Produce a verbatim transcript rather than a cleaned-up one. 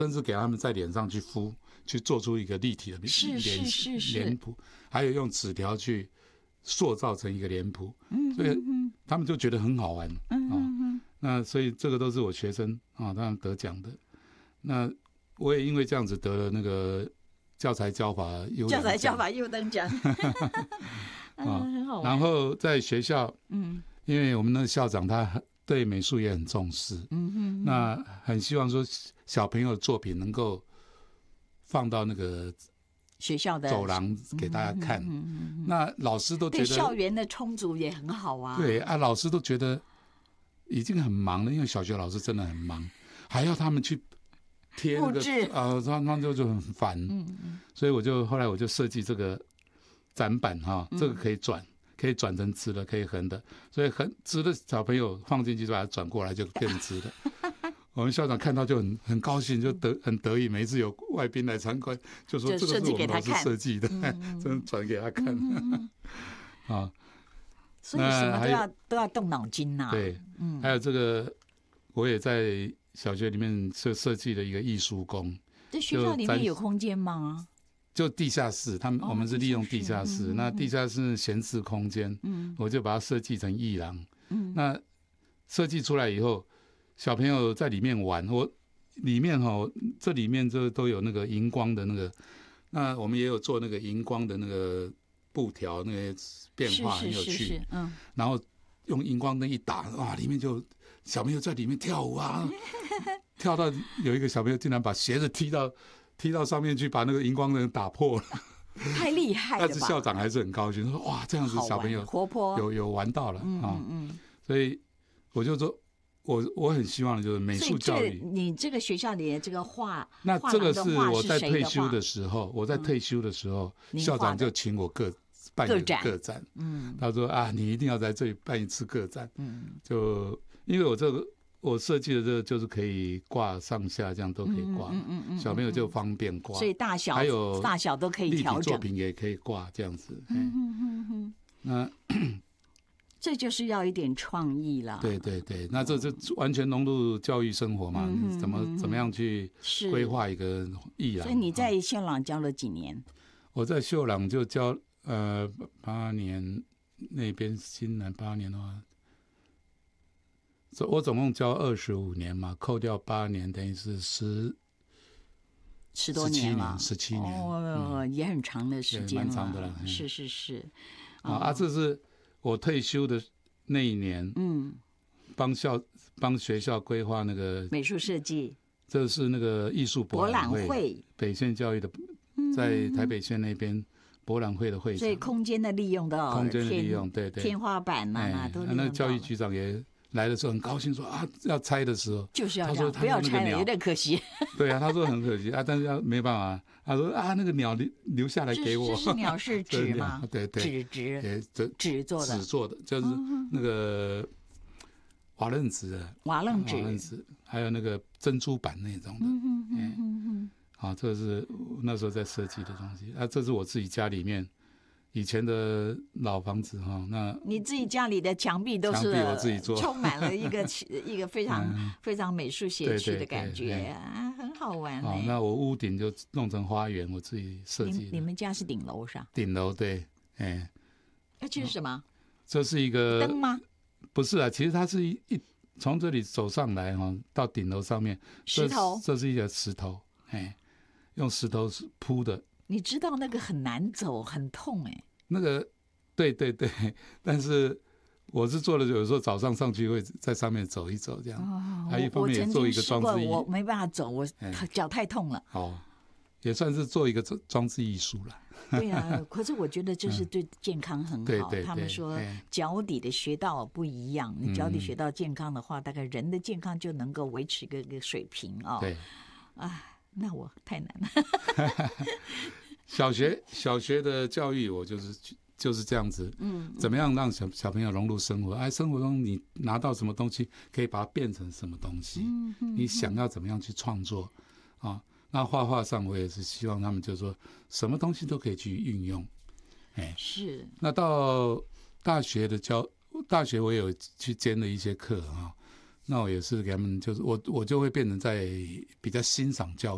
甚至给他们在脸上去敷，去做出一个立体的脸脸谱，还有用纸条去塑造成一个脸谱，所以他们就觉得很好玩。哦、那所以这个都是我学生啊，他们得奖的。那我也因为这样子得了那个教材教法优教材教法优等奖。 啊，很好玩。然后在学校，嗯，因为我们那个校长他对美术也很重视，嗯哼，那很希望说小朋友的作品能够放到那个学校的走廊给大家看。嗯嗯、那老师都觉得对校园的充足也很好啊。 对啊，老师都觉得已经很忙了，因为小学老师真的很忙，还要他们去贴那个啊，他们就就很烦。嗯嗯，所以我就后来我就设计这个展板哈，这个可以转，可以转成直的，可以横的，所以横直的小朋友放进去就把它转过来就变直的。我们校长看到就很很高兴，就得很得意。每一次有外宾来参观，就说这个是我们老师设计的，真的转给他看。啊， 所以什么都要都要动脑筋呐。 对，还有这个，我也在小学里面设设计了一个艺术宫。 在学校里面有空间吗？ 就地下室，他们、哦、我们是利用地下室，嗯、那地下室闲置空间，嗯，我就把它设计成艺廊，嗯，那设计出来以后，小朋友在里面玩，我里面哈、哦，这里面就都有那个荧光的那个，那我们也有做那个荧光的那个布条，那个变化很有趣，是是是是嗯，然后用荧光灯一打，哇，里面就小朋友在里面跳舞啊，跳到有一个小朋友竟然把鞋子踢到。踢到上面去，把那个荧光灯打破了， 太厉害了吧！ 但是校长还是很高兴，说：“哇，这样子小朋友活泼， 有有玩到了啊！”嗯嗯嗯，所以我就说，我我很希望就是美术教育。 你这个学校里的这个画， 那这个是我在退休的时候，我在退休的时候，嗯、校长就请我个办一个个展。嗯，他说啊，你一定要在这里办一次个展。嗯，就因为我这个。我设计的这个就是可以挂上下，这样都可以挂，嗯嗯嗯、小朋友就方便挂， 所以大小还有大小都可以调整， 立体作品也可以挂这样子。嗯嗯嗯嗯，那这就是要一点创意了。 对对对，那这就完全融入教育生活嘛？嗯、怎么怎么样去规划一个艺廊？ 所以你在秀朗教了几年？ 我在秀朗就教呃八年，那边新南八年的话。我总共教二十五年嘛，扣掉八年，等于是十十多年了， 十七年， 哦，嗯、也很长的时间了， 蛮长的了。 是是是， 哦、啊，这是我退休的那一年，嗯，帮校帮学校规划那个美术设计， 这是那个艺术博览会， 博览会北县教育的，在台北县那边。博览会的会场， 所以空间的利用到空间的利用，对对， 天花板呐、啊，都那个教育局长也来的时候很高兴说啊，要拆的时候就是要这样，不要拆了，有点可惜。 对啊，他说很可惜啊，但是要没办法，他说啊，那个鸟留留下来给我。 这是鸟是纸吗？ 对对， 纸纸纸做的， 纸做的，就是那个瓦楞纸的， 瓦楞纸， 瓦楞纸，还有那个珍珠板那种的。嗯嗯嗯嗯。啊，这是那时候在设计的东西啊，这是我自己家里面以前的老房子哈。那你自己家里的墙壁都是我自己做， 充满了一个一个非常、嗯、非常美术写趣的感觉啊，很好玩、欸。 好，那我屋顶就弄成花园，我自己设计。 你们家是顶楼是吧？ 顶楼对，哎， 那这是什么？ 这是一个灯吗？ 不是啊，其实它是一一从这里走上来哈，到顶楼上面， 石头， 这是一个石头，哎。用石头铺的， 你知道那个很难走，很痛哎、欸。 那个，对对对，但是我是做了，有时候早上上去会在上面走一走，这样。哦，还一方面也做一个装置艺， 我没办法走，我脚太痛了。 哦，也算是做一个装置艺术了。 对啊，可是我觉得这是对健康很好。 对对对， 他们说脚底的穴道不一样，你脚底穴道健康的话，大概人的健康就能够维持一个一个水平啊、哦。 对， 啊。那我太难了。 小学小学的教育，我就是就是这样子，嗯，怎么样让小小朋友融入生活？哎，生活中你拿到什么东西，可以把它变成什么东西？嗯嗯、你想要怎么样去创作啊？那画画上，我也是希望他们就是说，什么东西都可以去运用。哎， 是。那到大学的教，大学我也有去兼了一些课啊。那我也是给他们，就是我我就会变成在比较欣赏教育。